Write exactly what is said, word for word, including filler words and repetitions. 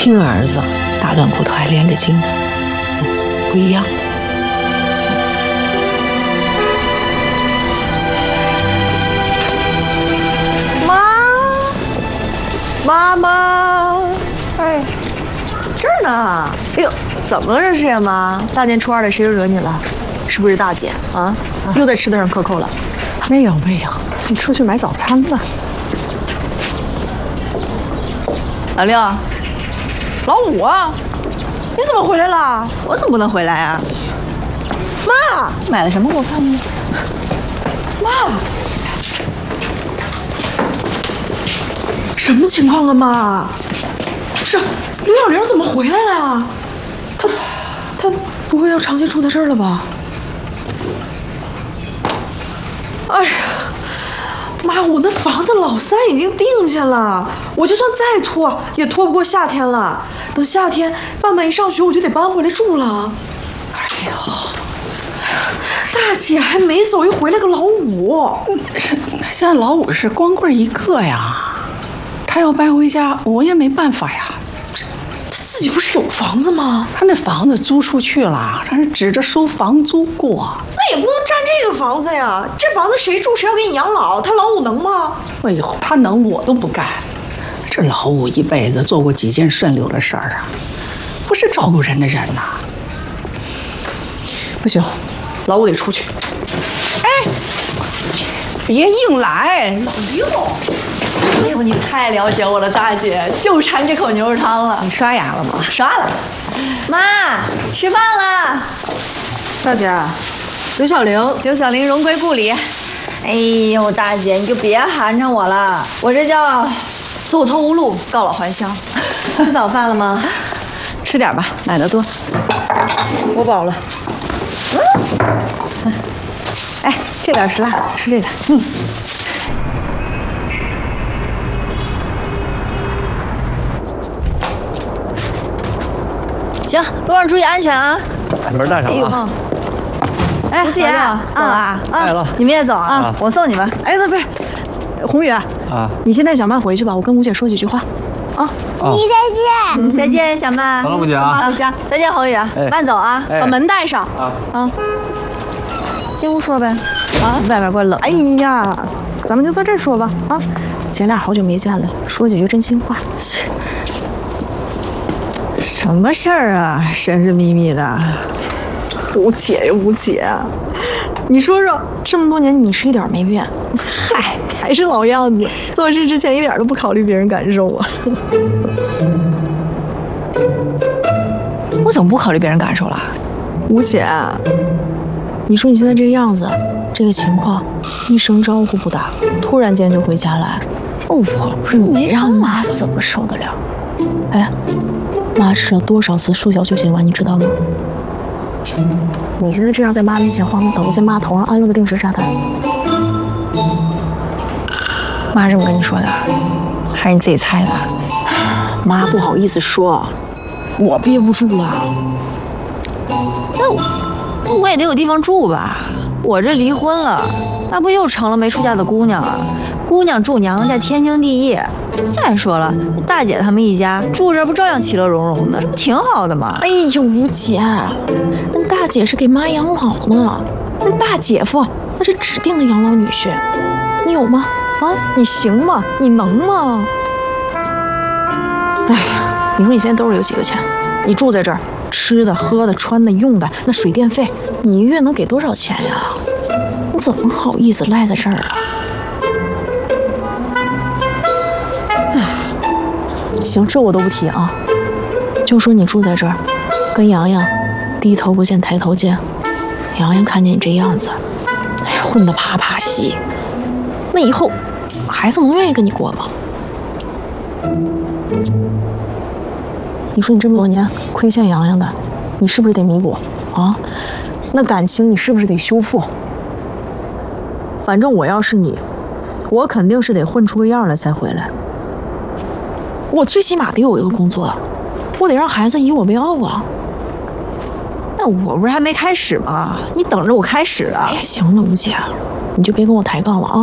亲儿子大短裤头还连着筋，嗯，不一样。 妈妈，哎，这儿呢。哎呦，怎么了这是呀，妈？大年初二的，谁又惹你了？是不是大姐啊？又在吃的上克扣了？ 没有没有，你出去买早餐吧。 老六，老五，你怎么回来了？我怎么不能回来啊？妈，买了什么给我看看？妈。什么情况啊，妈？是刘小玲怎么回来了呀？她，她不会要长期住在这儿了吧？哎呀，妈，我那房子老三已经定下了，我就算再拖也拖不过夏天了。等夏天半半一上学，我就得搬回来住了。哎呀，大姐还没走，又回来个老五。 现在老五是光棍一个呀。他要搬回家，我也没办法呀。 他自己不是有房子吗？ 他那房子租出去了，他是指着收房租过。 那也不能占这个房子呀！这房子谁住，谁要给你养老？他老五能吗？ 哎呦，他能我都不干。这老五一辈子做过几件顺溜的事儿啊，不是照顾人的人呐。 不行，老五得出去。 哎，别硬来，老六。 哎呦，你太了解我了，大姐，就馋这口牛肉汤了。 你刷牙了吗？ 刷了。妈，吃饭了。大姐，刘小玲，刘小玲荣归故里。哎呦，大姐，你就别寒碜我了，我这叫走投无路，告老还乡。吃早饭了吗？吃点吧，买的多。我饱了。嗯。哎，这点吃辣，吃这个。嗯。行，路上注意安全啊！ 门带上啊！ 哎，姐，走啊！ 来了， 你们也走啊！我送你们。哎，不是，宏宇啊，你现在小曼回去吧，我跟吴姐说几句话。啊， 你再见， 再见，小曼。 好了，吴姐啊， 回家。再见，宏宇，慢走啊，把门带上。啊啊，进屋说呗。啊，外面怪冷。哎呀，咱们就在这儿说吧。啊，姐俩好久没见了，说几句真心话。什么事儿啊，神神秘秘的。吴姐呀，吴姐，你说说，这么多年你是一点没变，嗨，还是老样子，做事之前一点都不考虑别人感受啊。我怎么不考虑别人感受了？吴姐，你说你现在这个样子，这个情况，一声招呼不打，突然间就回家来，哦，你让妈怎么受得了？哎。妈吃了多少次速效救心丸，你知道吗？你现在这样在妈面前晃，等于在妈头上安了个定时炸弹。妈这么跟你说的，还是你自己猜的？妈不好意思说，我憋不住了。那我，我也得有地方住吧？我这离婚了，那不又成了没出嫁的姑娘啊？姑娘住娘家天经地义。再说了，大姐他们一家住这不照样其乐融融的，这不挺好的吗？哎呦，吴姐，那大姐是给妈养老呢，那大姐夫那是指定的养老女婿，你有吗？啊，你行吗？你能吗？哎呀，你说你现在兜里有几个钱？你住在这儿，吃的、喝的、穿的、用的，那水电费，你一个月能给多少钱呀？你怎么好意思赖在这儿啊？行，这我都不提啊，就说你住在这儿，跟洋洋低头不见抬头见，洋洋看见你这样子，哎呀，混得啪啪稀，那以后孩子能愿意跟你过吗？你说你这么多年亏欠洋洋的，你是不是得弥补啊？那感情你是不是得修复？反正我要是你，我肯定是得混出个样来才回来。我最起码得有一个工作，我得让孩子以我为傲啊。那我不是还没开始吗？你等着我开始啊！哎，行了，吴姐，你就别跟我抬杠了啊。